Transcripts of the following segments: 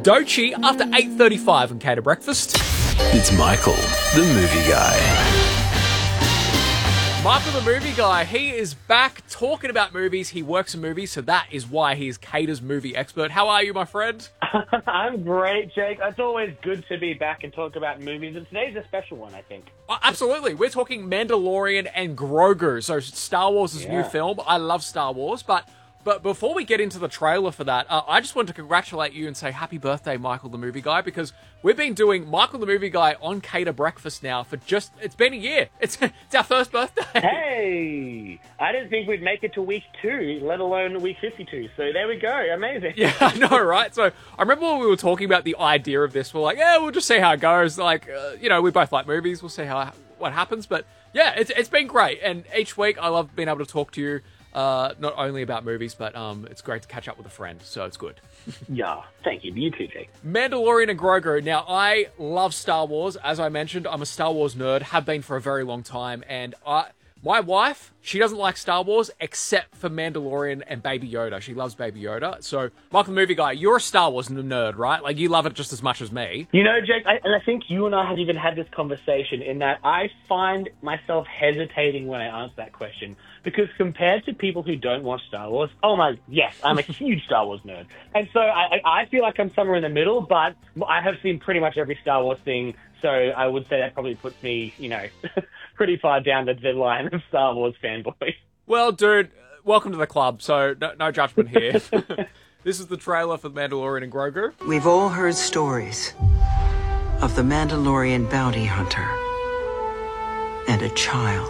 Dochi after 8:35 on Cater Breakfast. It's Michael, the movie guy. Michael the movie guy, he is back talking about movies. He works in movies, so that is why he is Cater's movie expert. How are you, my friend? I'm great, Jake. It's always good to be back and talk about movies, and today's a special one, I think. Oh, absolutely. We're talking Mandalorian and Grogu, so Star Wars' new film. I love Star Wars, but before we get into the trailer for that, I just wanted to congratulate you and say happy birthday, Michael the Movie Guy, because we've been doing Michael the Movie Guy on Cater Breakfast now for it's been a year. It's our first birthday. Hey! I didn't think we'd make it to week 2, let alone week 52, so there we go. Amazing. Yeah, I know, right? So I remember when we were talking about the idea of this, we're like, yeah, we'll just see how it goes. Like, we both like movies. We'll see what happens. But yeah, it's been great. And each week I love being able to talk to you. Not only about movies, but it's great to catch up with a friend, so it's good. Yeah, thank you. You too, Jake. Mandalorian and Grogu. Now, I love Star Wars. As I mentioned, I'm a Star Wars nerd, have been for a very long time, and my wife, she doesn't like Star Wars except for Mandalorian and Baby Yoda. She loves Baby Yoda. So, Michael the Movie Guy, you're a Star Wars nerd, right? Like, you love it just as much as me. You know, Jake, I think you and I have even had this conversation in that I find myself hesitating when I answer that question. Because compared to people who don't watch Star Wars, yes, I'm a huge Star Wars nerd. And so I feel like I'm somewhere in the middle, but I have seen pretty much every Star Wars thing, so I would say that probably puts me, pretty far down the line of Star Wars fanboy. Well, dude, welcome to the club, so no judgment here. This is the trailer for The Mandalorian and Grogu. We've all heard stories of the Mandalorian bounty hunter and a child.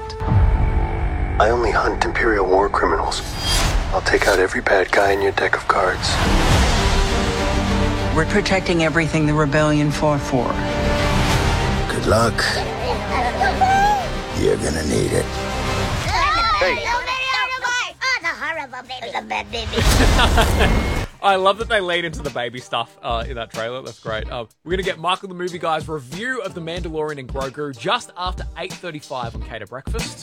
I only hunt Imperial war criminals. I'll take out every bad guy in your deck of cards. We're protecting everything the rebellion fought for. Good luck. You're gonna need it. Hey. I love that they lean into the baby stuff in that trailer. That's great. We're going to get Michael the Movie Guy's review of The Mandalorian and Grogu just after 8:35 on Cater Breakfast.